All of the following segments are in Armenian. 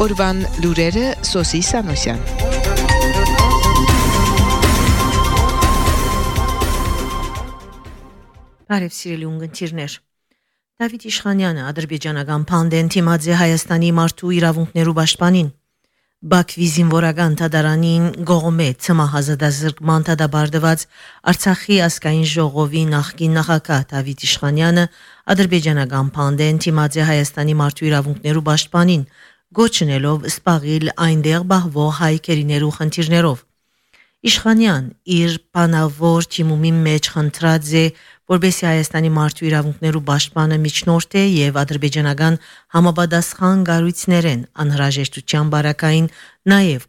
Օրվան լուրերը Սոսի Սանոսյան։ Բարև սիրելի ունգընտիրներ։ Դավիթ Իշխանյանը ադրբեջանական փանդեն թիմած է Հայաստանի մարդու իրավունքներու պաշտպանին։ Բաքվի զինվորական թադարանին գողոմե ցմահազադազրկման թադաբարդված Արցախի ազգային ժողովի նախկին նախագահ Դավիթ Իշխանյանը ադրբեջանական փանդեն թիմած է Հայաստանի մարդու իրավունքներու պաշտպանին, գոչնելով սպաղիլ այնտեղ բահվող հայ քերիներու խնդիրներով։ Իշխանյան իր բանավոր թիմումի մեջ խնդրած է, որբեսի Հայաստանի մարդու իրավունքներու պաշտպանը միջնորդ է եւ ադրբեջանական համապատասխան գարույցներեն անհրաժեշտության բարակային նաեւ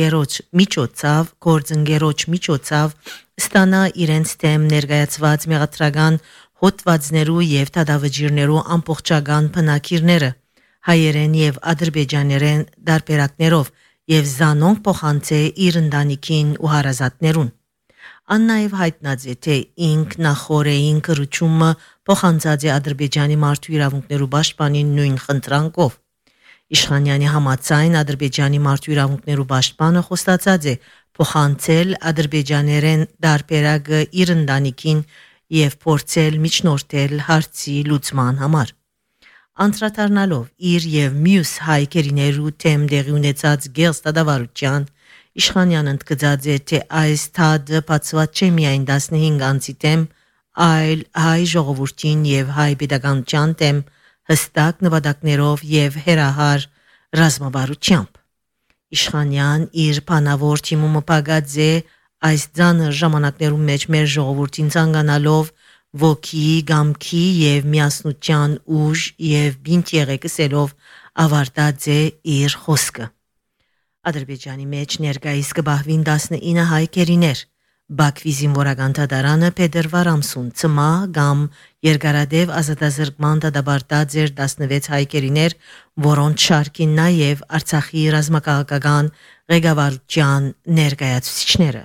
գործընկերոջ միջոցով ստանա իրենց թեմ ներկայացված մեղադրական հոդվածներու եւ թադավճիրներու ամբողջական բնակիրները հայերեն եւ ադրբեջաներեն դարբերակներով եւ զանոնք փոխանցե իր ընտանիքին ու հարազատներուն։ Ան նաեւ հայտնած է, թե ինքնախորեին կրճումը փոխանցած է Ադրբեջանի մարդու իրավունքներու պաշտպանին նույն խնդրանքով։ Իշխանյանի համաձայն Ադրբեջանի մարդու իրավունքներու պաշտպանը խոստացած է փոխանցել ադրբեջաներեն դարբերակը իր ընտանիքին եւ փորձել միջնորդել հարցի լուծման համար։ Անդրադառնալով իր եւ մյուս հայ քերիներու թեմ դեղի ունեցած գեղստադավարության Իշխանյանը ընդգծած է, թե այս թադը բացված չէ միայն 15 անձի թեմ, այլ հայ ժողովրդին եւ հայ pedagogian թեմ հստակ նպատակներով եւ հերահար ռազմավարությամբ։ Իշխանյան իր բանավոր թիմումը պագած է այս ցաներ ժամանակներում մեջ մեր ժողովրդին ցանկանալով ոգի, գամքի եւ միասնության ուժ եւ բինտ եղեկսելով ավարտած է իր խոսքը։ Ադրբեջանի մեջ ներկայիս կբահվին 19 հայ քերիներ։ Բաքվի զինվորական թադարանը փետրվար ամսուն ցմա կամ երկարադեպ ազատազրկման դադարած էր 16 հայ քերիներ, որոնց շարքին նաեւ Արցախի ռազմաքաղաքական ղեկավարության ներկայացուցիչները։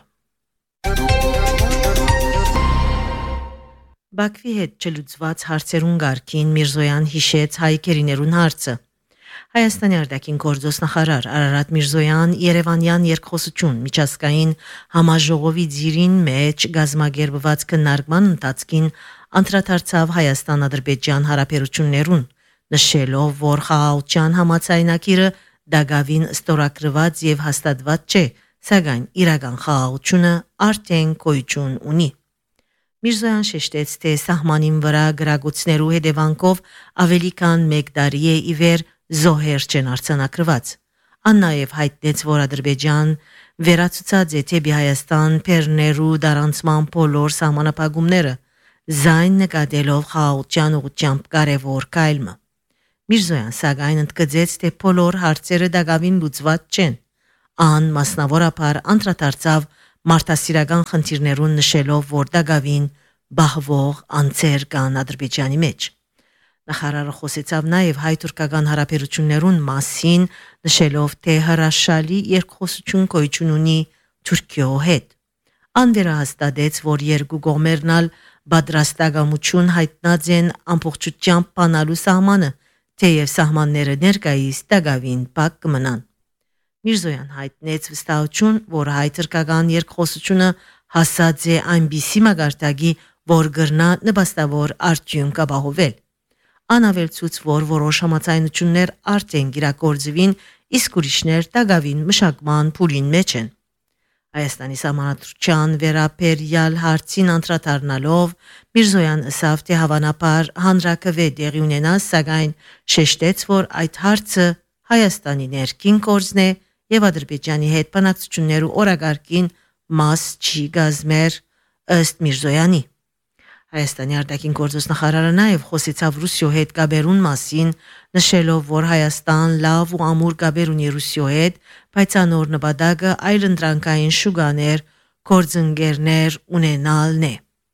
Բաքվի հետ չլուծված հարցերուն գարկին Միրզոյան հիշեց հայ քերիներուն հարցը։ Հայաստանի արտաքին գործոստ նախարար Արարատ Միրզոյան Երևանյան երկխոսություն միջազգային համաժողովի ձիրին մեջ գազմագերբված քննարկման ընթացքին անդրադարձավ Հայաստան-Ադրբեջան հարաբերություններուն, նշելով, որ խաղաղության համաձայնագիրը դակավին ստորագրված եւ հաստատված չէ, սակայն իրական խաղաղությունը արդեն գոյություն ունի։ Միրզոյան շեշտեց, թե սահմանին վրա գրագուցներու հետևանքով ավելի քան 1 տարի է իվեր զոհեր չեն արձանագրված։ Ան նաև հայտնեց, որ Ադրբեջան վերացուցած է թեպի Հայաստան բեռներու դարանցման բոլոր սահմանափակումները, զայն նկատելով խաղաղության ուղղությամբ կարևոր կայլմը։ Միրզոյան սակայն ընդգծեց, թե բոլոր հարցերը դակավին լուծված չեն։ Ան մասնավորապես անդրադարձավ մարդասիրական խնդիրներուն նշելով, որ դակավին բահվող անձեր կան Ադրբեջանի մեջ։ Նախարարը խոսեցավ նաև հայ-թուրքական հարաբերություններուն մասին, նշելով, թե հրաշալի երկխոսություն գոյություն ունի Թուրքիո հետ։ Ան վերահաստատեց, որ երկու կողմերն ալ պատրաստակամություն հայտնած են ամբողջությամբ բանալու սահմանը, թեև սահմանները ներկայիս դակավին փակ կմնան։ Միրզոյան հայտնեց վստահություն, որ հայ-թուրքական երկխոսությունը հասած է այնպիսի մակարդակի, որ գրնա նպաստավոր արդյունք ապահովել։ Անավելցուց, որ որոշ համաձայնություններ արդեն գիրակորձվին, իսկ ուրիշներ դակավին մշակման փուլին մեջ են։ Հայաստանի սահմանադրության վերաբերյալ հարցին անդրադառնալով Միրզոյան ասավ, թե հավանաբար հանրակրվե տեղի ունենա, սակայն շեշտեց, որ այդ հարցը Հայաստանի ներքին գործն է եւ Ադրբեջանի հետ բանակցություններու օրակարգին մաս չի գազմեր ըստ Միրզոյանի։ Հայաստանի արտաքին գործոստ նախարարը նաև խոսեցավ Ռուսիո հետ գաբերուն մասին, նշելով, որ Հայաստան լավ ու ամուր գաբեր ունի Ռուսիո հետ, բայց անոր նպատակը այլընտրանքային շուկաներ, գործընկերներ ունենալն է։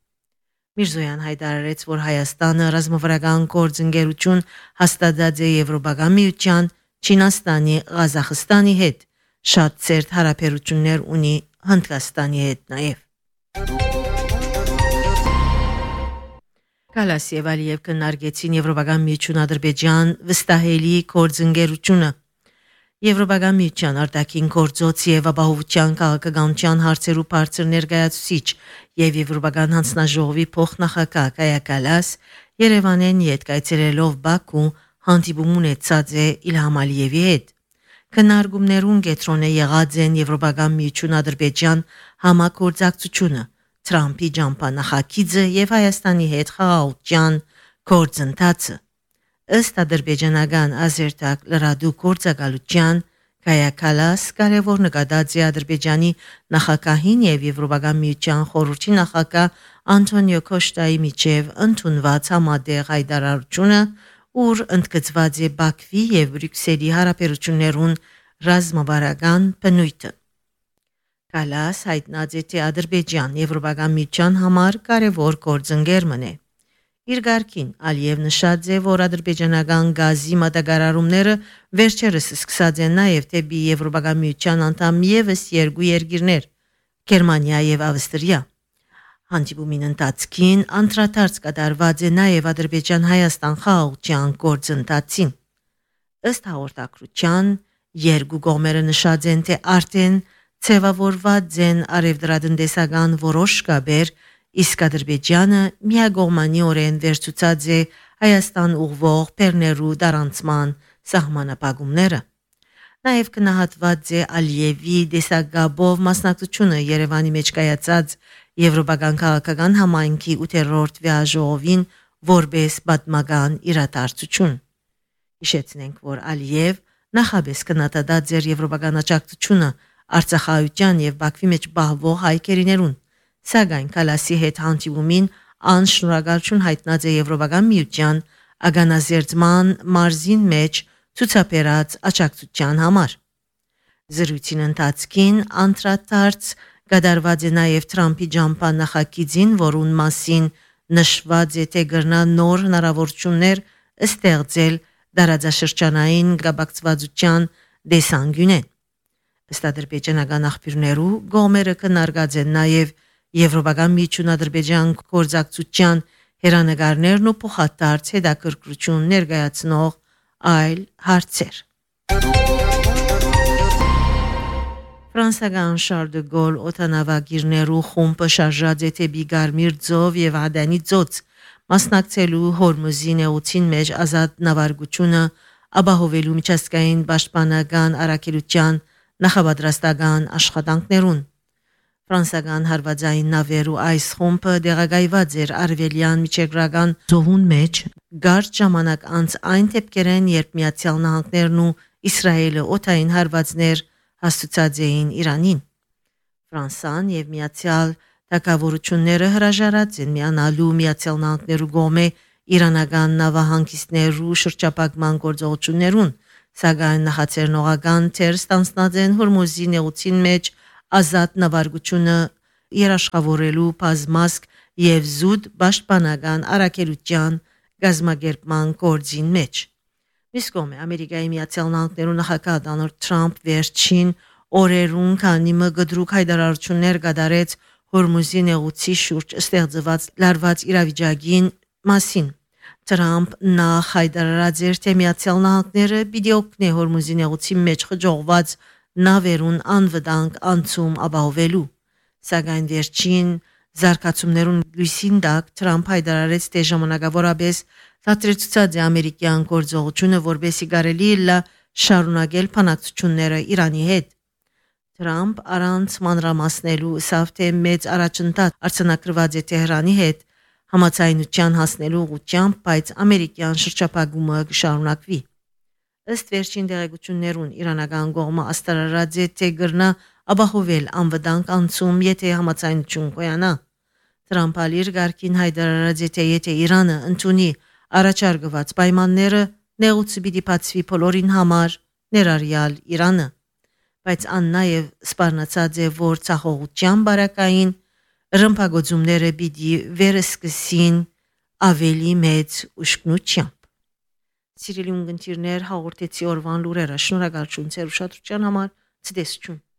Միրզոյան հայտարարեց, որ Հայաստանը ռազմավարական գործընկերություն հաստատած է Եվրոպական միության, Չինաստանի, Ղազախստանի հետ, շատ ծերտ հարաբերություններ ունի Հնդկաստանի հետ նաև։ Կալասի եւ Ալիև քննարկեցին Եվրոպական միություն Ադրբեջան վստահելի գործընկերությունը։ Եվրոպական միության արտաքին գործոց եւ ապահովության քաղաքականության հարցերու բարձր ներկայացուցիչ եւ Եվրոպական հանձնաժողովի փոխնախագահ Կայա Կալաս Երևանեն յետ կայցելելով Բաքու հանդիպում ունեցած է Իլհամ Ալիևի հետ։ Քննարկումներուն կենտրոնը եղած են Եվրոպական միություն Ադրբեջան համագործակցությունը, Թրամփի ջամփանախագիծը եւ Հայաստանի հետ խաղաղության գործընթացը։ Ըստ ադրբեջանական ազերտակ լրադու գործակալության Կայա Կալաս կարևոր նկատած է Ադրբեջանի նախագահին եւ Եվրոպական միության խորհրդի նախագահ Անտոնիո Կոշտայի միջև ընդունված համատեղ հայտարարությունը, ուր ընդգծված է Բաքվի եւ Բրյուսելի հարաբերություններուն ռազմավարական բնույթը։ Կալաս հայտնած է թե Ադրբեջան Եվրոպական միության համար կարևոր գործընկերն է։ Իր գարկին Ալիև նշած է, որ ադրբեջանական գազի մատակարարումները վերջերս սկսած են նաև դեպի Եվրոպական միության անդամ ևս երկու երկիրներ՝ Գերմանիա եւ Ավստրիա։ Հանդիպումին ընթացքին անդրադարձ կատարված է նաև Ադրբեջան-Հայաստան խաղաղության գործընթացին։ Ըստ հաղորդակցության երկու կողմերը նշած են, թե արդեն ձևավորված են արևդրատնտեսական որոշ կապեր, իսկ Ադրբեջանը միակողմանիորեն վերցուցած է Հայաստան ուղղվող բեռներու դարանցման սահմանապահումները։ Նաև գնահատված է Ալիևի դեսագաբով մասնակցությունը Երևանի մեջ կայացած Եվրոպական քաղաքական համայնքի 8-րդ վեաժողովին որպես պատմական իրադարձություն։ Հիշեցնենք, որ Ալիև նախաբես կնատադած էր Եվրոպական աջակցությունը Արցախայության եւ Բաքվի մեջ բահվող հայկերիներուն, սակայն Կալասի հետ հանդիպումին անշնորհակալություն հայտնած է Եվրոպական միության ագանազերծման մարզին մեջ ցուցաբերած աջակցության համար։ Զրույցին ընթացքին անդրադարձ կատարված է նաև Թրամփի ջամփանախագիծին, որուն մասին նշված է, թե գրնա նոր հնարավորություններ ստեղծել դարաձաշրջանային գաբակցվածության դեսանգյունեն։ Ըստ ադրբեջանական աղբյուրներու գոմերը կնարգած են նաև Եվրոպական միություն Ադրբեջան գործակցության հերանեկարներն ու փոխադարձ հետաքրքրություն ներկայացնող այլ հարցեր։ Ֆրանսիական Շարլ դե Գոլ օդանավակիրներու խումբը շարժած է դեպի Գարմիր ծով եւ Ադանի ծոց մասնակցելու Հորմուզի նեղուցին մեջ ազատ նավարկությունը ապահովելու միջազգային պաշտպանական առաքելության նախապատրաստական աշխատանքներուն։ Ֆրանսիական հարվածային նավերու այս խումբը դեղագայված էր արևելյան միջերկրական ծովուն մեջ գարշ ժամանակ անց այն դեպքերեն, երբ Միացյալ Նահանգներն ու Իսրայելը օդային հարվածներ հաստուցած էին Իրանին։ Ֆրանսան եւ Միացյալ Թագավորությունները հրաժարած են միանալու Միացյալ Նահանգներու կողմէ իրանական նավահանգիստներու շրջապակման գործողություններուն, սակայն նախաձեռնողական թեր ստանձնած են Հորմուզի նեղուցին մեջ ազատ նավարկությունը երաշխավորելու բազմազգ եւ զուտ պաշտպանական առաքելության գազམ་ակերպման գործին մեջ։ Մյուս կողմը Ամերիկայի Միացյալ Նահանգներու նախագահ Դոնալդ Թրամփ վերջին օրերուն քանի մգդրուկ հայտարարություններ կատարեց Հորմուզի նեղուցի շուրջ ստեղծված լարված իրավիճակին մասին։ Թրամփ նախ հայտարարած էր, թե Միացյալ Նահանգները պիտի օգնի Հորմուզի նեղուցի մեջ խճողված նավերուն անվտանգ անցում ապահովելու, սակայն վերջին զարգացումներուն լույսին տակ Թրամփ հայտարարեց, թե ժամանակավորապես դադարեցուցած է ամերիկյան գործողությունը, որբեսի կարելի է շարունակել բանակցությունները Իրանի հետ։ Թրամփ առանց մանրամասնելու ասավ, թե մեծ առաջընթաց արձանագրված է Թեհրանի հետ համաձայնության հասնելու ուղղությամբ, բայց ամերիկյան շրջափակումը կշարունակվի։ Ըստ վերջին տեղեկություններուն իրանական կողմը աստարարած է, թե գրնա ապահովել անվտանգ անցում, եթե համաձայնություն կոյանա։ Թրամփը իր գարկին հայտարարած է, թե եթե Իրանը ընդունի առաջարկված պայմանները, նեղուցը պիտի բացվի բոլորին համար, ներառյալ Իրանը։ Բայց ան նաև սպառնացած է, որ ցախողության բարակային ռմբագործումները պիտի վերսկսին ավելի մեծ ուշքնությամբ։ Սիրելի ունգընտիրներ, հաղորդեցի օրվան լուրերը։ Շնորհակալություն ձեր ուշադրության համար։ Ցտեսություն։